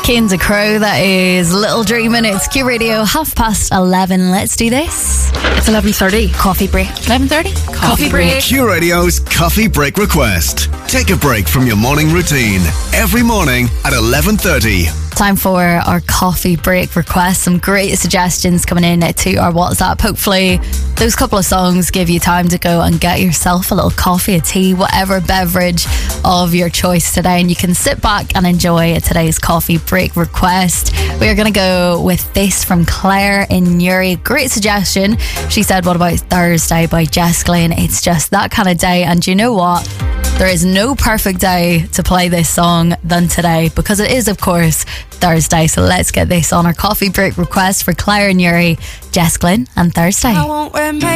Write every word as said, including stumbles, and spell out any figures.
Kane Crow, that is Little Dreamin'. It's Q Radio, half past eleven. Let's do this. It's eleven thirty. Coffee break. eleven thirty? Coffee, Coffee break. Q Radio's Coffee Break Request. Take a break from your morning routine. Every morning at eleven thirty. Time for our coffee break request. Some great suggestions coming in to our WhatsApp. Hopefully those couple of songs give you time to go and get yourself a little coffee, a tea, whatever beverage of your choice today, and you can sit back and enjoy today's coffee break request. We are going to go with this from Claire in Newry. Great suggestion. She said, what about Thursday by Jess Glynn? It's just that kind of day, and you know what? There is no perfect day to play this song than today, because it is, of course, Thursday. So let's get this on our coffee break request for Claire and Newry, Jess Glynn, and Thursday. I won't wear